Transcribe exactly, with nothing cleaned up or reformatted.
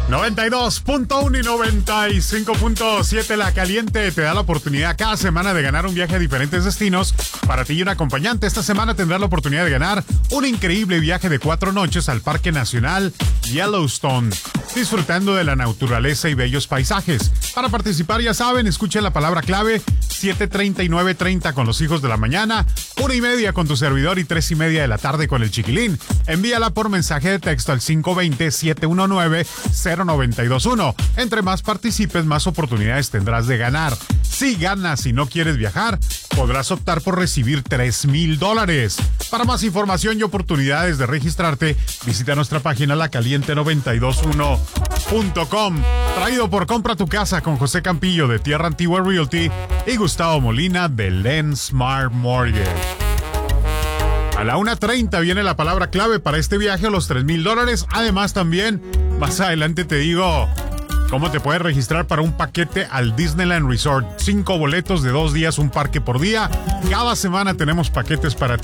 noventa y dos punto uno y noventa y cinco punto siete La Caliente te da la oportunidad cada semana de ganar un viaje a diferentes destinos para ti y un acompañante. Esta semana tendrás la oportunidad de ganar un increíble viaje de cuatro noches al Parque Nacional Yellowstone, disfrutando de la naturaleza y bellos paisajes. Para participar, ya saben, escuchen la palabra clave siete treinta y nueve treinta con los hijos de la mañana, una y media con tu servidor y tres y media de la tarde con el chiquilín. Envíala por mensaje de texto al cinco dos cero, siete uno nueve, cero nueve dos uno. Entre más participes, más oportunidades tendrás de ganar. Si ganas y no quieres viajar, podrás optar por recibir tres mil dólares. Para más información y oportunidades de registrarte, visita nuestra página la caliente noventa y dos uno punto com. Traído por Compra tu Casa con José Campillo de Tierra Antigua Realty y Gustavo Molina de Len Smart Mortgage. A la una treinta viene la palabra clave para este viaje a los tres mil dólares. Además, también más adelante te digo cómo te puedes registrar para un paquete al Disneyland Resort. Cinco boletos de dos días, un parque por día. Cada semana tenemos paquetes para ti.